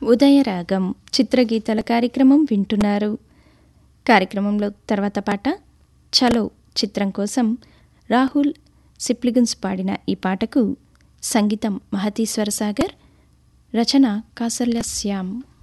ఉదయరాగం చిత్రగీతాల కార్యక్రమం వింటున్నారు. కార్యక్రమంలో తర్వాత పాట చలో చిత్రం కోసం రాహుల్ సిప్లిగన్స్ పాడిన ఈ పాటకు సంగీతం మహతీశ్వర సాగర్, రచన కాసర్ల శ్యామ్.